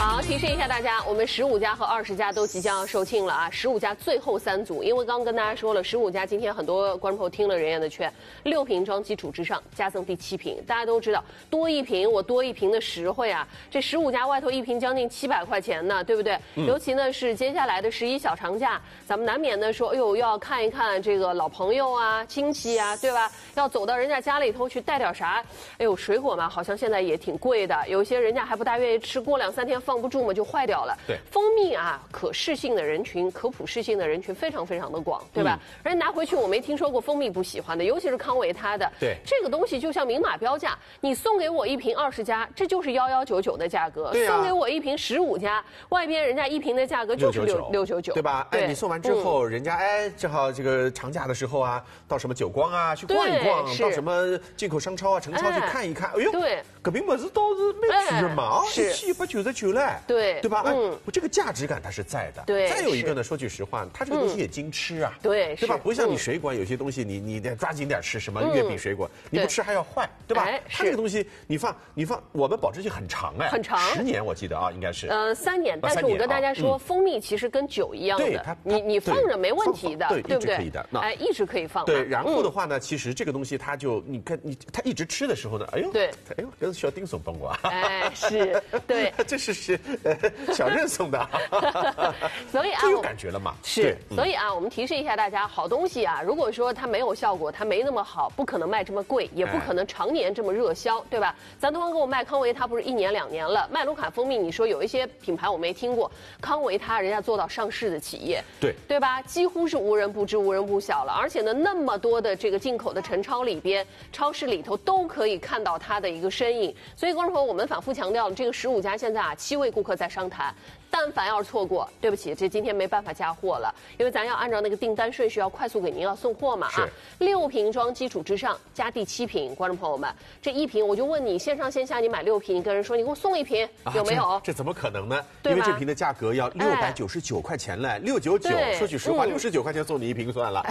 好，提示一下大家，我们15家和20家都即将要售罄了啊！15家最后3组，因为刚刚跟大家说了，15家今天很多观众朋友听了人家的劝，6瓶装基础之上加赠第7瓶。大家都知道，多1瓶我多1瓶的实惠啊！这15家外头1瓶将近700块钱呢，对不对？尤其呢是接下来的11小长假，咱们难免呢说，哎呦要看一看这个老朋友啊、亲戚啊，对吧？要走到人家家里头去带点啥？哎呦，水果嘛，好像现在也挺贵的，有些人家还不大愿意吃，过2、3天放不住嘛，就坏掉了。 对， 蜂蜜啊，可适性的人群、可普适性的人群非常非常的广，对吧？人拿回去我没听说过蜂蜜不喜欢的，尤其是康维他的。 对， 这个东西就像明码标价，你送给我1瓶20加，这就是1199的价格；送给我1瓶15加，外边人家1瓶的价格就是699， 对吧？哎，你送完之后，人家哎正好这个长假的时候啊，到什么久光啊去逛一逛，到什么进口商超啊、城超去看一看，哎呦， 对， 搿瓶么子倒是蛮贵嘛， 是 1,199嘞，对吧？我这个价值感它是在的。 对， 再有一个呢，说句实话，它这个东西也经吃啊， 对吧？不像你水果有些东西，你得抓紧点吃，什么月饼、水果，你不吃还要坏，对吧？它这个东西你放，我们保质期很长哎， 很长 ，10年我记得啊，应该是。 3年，但是我跟大家说，蜂蜜其实跟酒一样的，你放着没问题的，对不对？ 可以的， 哎，一直可以放。 对，然后的话呢，其实这个东西它就它一直吃的时候呢，哎呦，对，哎呦，跟小丁送帮我啊， 哎，是，对， 这是小任送的， 所以啊， 就有感觉了嘛。 是，所以啊，我们提示一下大家，好东西啊，如果说它没有效果，它没那么好，不可能卖这么贵，也不可能常年这么热销，对吧？咱东方给我卖康维他不是1年2年了，麦卢卡蜂蜜，你说有一些品牌我没听过，康维他人家做到上市的企业，对吧？几乎是无人不知、无人不晓了，而且呢，那么多的这个进口的陈超里边、超市里头都可以看到它的一个身影。所以，观众朋友，我们反复强调了，这个15家现在啊，7位顾客在商谈。但凡要是错过，对不起，这今天没办法加货了，因为咱要按照那个订单顺序，要快速给您要送货嘛啊。6瓶装基础之上加第7瓶，观众朋友们，这1瓶我就问你，线上线下你买6瓶，你跟人说你给我送1瓶，有没有？ 这怎么可能呢？因为这瓶的价格要699块钱嘞，699。说句实话，69块钱送你1瓶算了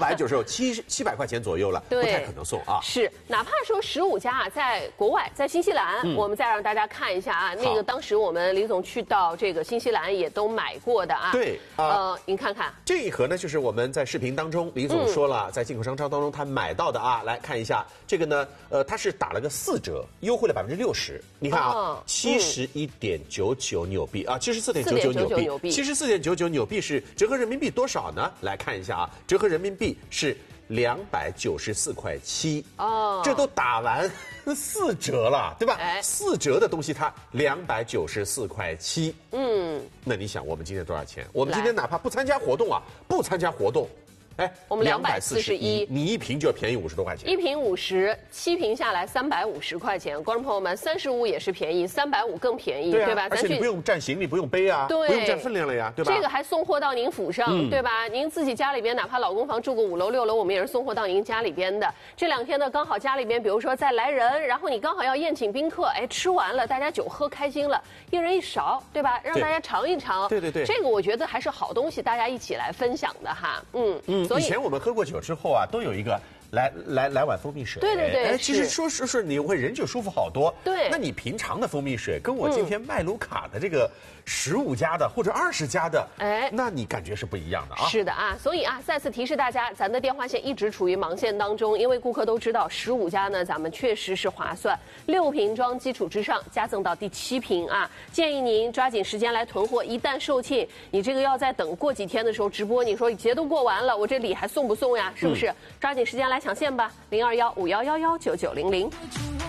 ，699，700块钱左右了，不太可能送啊。 是，哪怕说15家啊，在国外，在新西兰，我们再让大家看一下啊，那个当时我们李总去到这个新西兰也都买过的啊。 对您看看这一盒呢，就是我们在视频当中，李总说了，在进口商超当中他买到的啊，来看一下这个呢，它是打了个4折，优惠了60%。你看啊，71.99纽币啊，74.99纽币，74.99纽币是折合人民币多少呢？来看一下啊，折合人民币是294块7哦，这都打完4折了，对吧？4折的东西它294块7，那你想我们今天多少钱？我们今天哪怕不参加活动啊，哎， 我们241， 你1瓶就要便宜50多块钱。 1瓶50，7瓶下来350块钱。观众朋友们，35也是便宜，350更便宜，对吧？ 而且你不用占行李，不用背啊，不用占分量了呀，对吧？ 这个还送货到您府上，对吧？您自己家里边，哪怕老公房住个5楼6楼，我们也是送货到您家里边的。这2天呢，刚好家里边，比如说再来人，然后你刚好要宴请宾客，哎，吃完了，大家酒喝开心了，1人1勺，对吧？让大家尝一尝。 对， 这个我觉得还是好东西，大家一起来分享的哈。 以前我们喝过酒之后啊，都有一个来碗蜂蜜水。 对， 哎，其实说你会人就舒服好多。 对， 那你平常的蜂蜜水跟我今天麦卢卡的这个15家的或者20家的，哎，那你感觉是不一样的啊。 是的啊，所以啊，再次提示大家，咱的电话线一直处于忙线当中，因为顾客都知道15家呢，咱们确实是划算，6瓶装基础之上加赠到第7瓶啊，建议您抓紧时间来囤货，一旦售罄，你这个要再等过几天的时候直播，你说节都过完了，我这礼还送不送呀？是不是？抓紧时间来抢线吧，02151119900。